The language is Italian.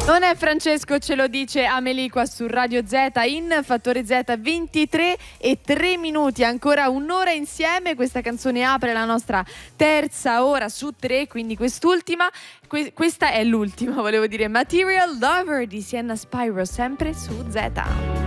Non è Francesco, ce lo dice Amelie qua su Radio Z in Fattore Z, 23 e 3 minuti, ancora un'ora insieme. Questa canzone apre la nostra terza ora su 3, quindi quest'ultima, questa è l'ultima, volevo dire. Material Lover di Sienna Spyro, sempre su Z.